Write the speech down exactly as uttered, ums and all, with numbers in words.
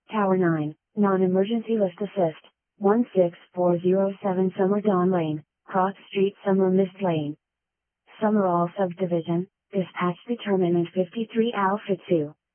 Tower nine, Non-Emergency Lift Assist, one six four zero seven Summer Dawn Lane, Cross Street Summer Mist Lane. Summerall Subdivision, Dispatch Determinant fifty-three Alpha two.